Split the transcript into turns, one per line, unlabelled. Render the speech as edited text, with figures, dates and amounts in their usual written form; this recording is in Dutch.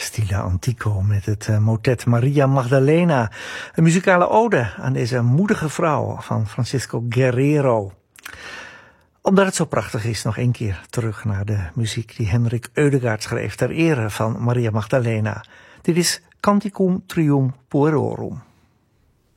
Stile Antico met het motet Maria Magdalena. Een muzikale ode aan deze moedige vrouw van Francisco Guerrero. Omdat het zo prachtig is, nog één keer terug naar de muziek die Hendrik Eudegaard schreef ter ere van Maria Magdalena. Dit is Canticum Trium Puerorum.